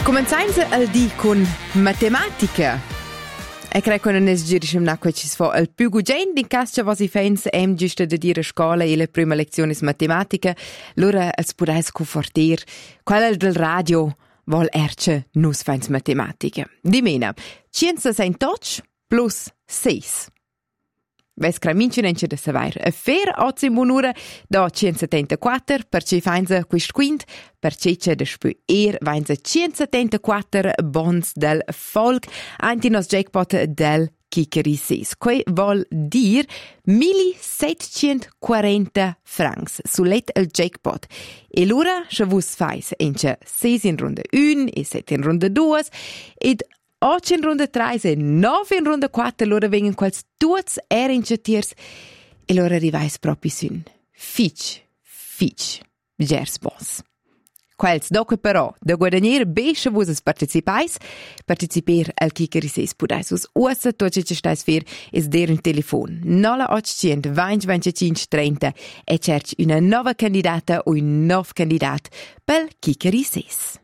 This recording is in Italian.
Comenzainza al di con matematica. E crec che non es giriscem na quei ci sfo al più gugent in cas che vos i fens giusta de dire a scola e la prima lezione is matematica, lura els podais confortir qual del radio vol erce nus fens matematica. Dimena, 168 plus 6. Ves craminci nence de savoir a fer ozi monura da 174 per ci feinza quist quint per ci c'è de spü veinza 174 bons del folk anti nos jackpot del Kikeri 6. Quei vol dir 1740 francs sulet il jackpot. E l'ora se vus fais ence 6 in ronda 1 e 7 in ronda 2 ed 8 in ronda 3 e 9 in ronda 4, allora vengono quals tuts erinchetiers e allora arrivais proprio sun. Fitch, gers bons. Quels dopo però, da guadagnare besce vos participer al Kikeri 6 pudais us ussa tot che stais fer es der un telefon 0800 20 25 30 e cerci una nova candidata o un nov candidat pel Kikeri 6.